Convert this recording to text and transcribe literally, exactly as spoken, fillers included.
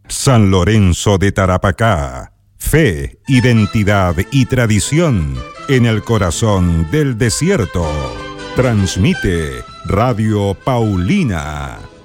San Lorenzo de Tarapacá. Fe, identidad y tradición en el corazón del desierto. Transmite Radio Paulina.